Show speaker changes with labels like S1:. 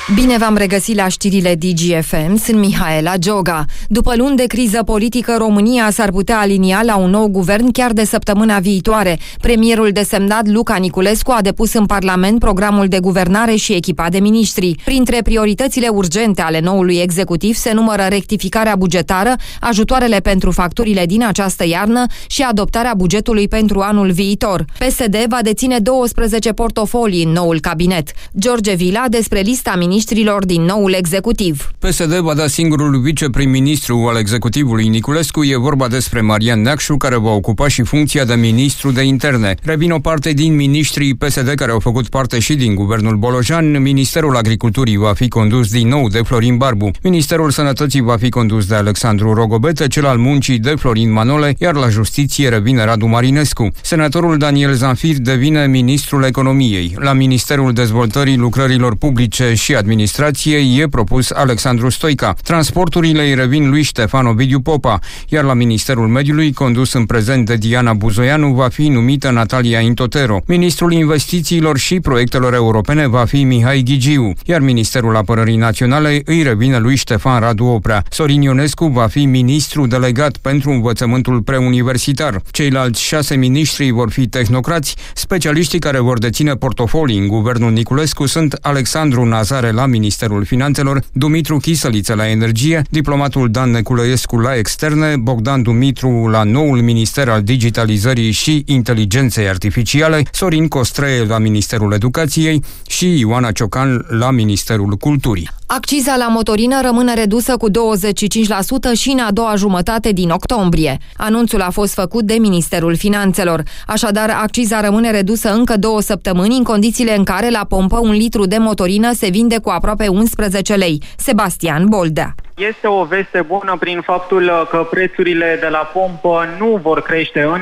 S1: Bine v-am regăsit la știrile DGFM, sunt Mihaela Gioga. După luni de criză politică, România s-ar putea alinia la un nou guvern chiar de săptămâna viitoare. Premierul desemnat Luca Niculescu a depus în Parlament programul de guvernare și echipa de miniștri. Printre prioritățile urgente ale noului executiv se numără rectificarea bugetară, ajutoarele pentru facturile din această iarnă și adoptarea bugetului pentru anul viitor. PSD va deține 12 portofolii în noul cabinet. George Vila despre lista miniștrilor din noul executiv.
S2: PSD va da singurul viceprim-ministru al executivului Niculescu, e vorba despre Marian Neacșu, care va ocupa și funcția de ministru de interne. Revin o parte din miniștrii PSD care au făcut parte și din guvernul Bolojan. Ministerul Agriculturii va fi condus din nou de Florin Barbu. Ministerul Sănătății va fi condus de Alexandru Rogobete, cel al muncii de Florin Manole, iar la justiție revine Radu Marinescu. Senatorul Daniel Zanfir devine ministrul economiei. La Ministerul Dezvoltării Lucrărilor Publice și Administrației e propus Alexandru Stoica. Transporturile îi revin lui Ștefan Ovidiu Popa, iar la Ministerul Mediului, condus în prezent de Diana Buzoianu, va fi numită Natalia Intotero. Ministrul Investițiilor și Proiectelor Europene va fi Mihai Ghigiu, iar Ministerul Apărării Naționale îi revine lui Ștefan Radu Oprea. Sorin Ionescu va fi ministru delegat pentru învățământul preuniversitar. Ceilalți 6 miniștri vor fi tehnocrați. Specialiștii care vor deține portofolii în guvernul Niculescu sunt Alexandru Nazare la Ministerul Finanțelor, Dumitru Chisăliță la Energie, diplomatul Dan Neculăescu la Externe, Bogdan Dumitru la noul Minister al Digitalizării și Inteligenței Artificiale, Sorin Costree la Ministerul Educației și Ioana Ciocan la Ministerul Culturii.
S1: Acciza la motorină rămâne redusă cu 25% și în a doua jumătate din octombrie. Anunțul a fost făcut de Ministerul Finanțelor. Așadar, acciza rămâne redusă încă 2 săptămâni, în condițiile în care la pompă un litru de motorină se vinde cu aproape 11 lei. Sebastian Boldea.
S3: Este o veste bună prin faptul că prețurile de la pompă nu vor crește în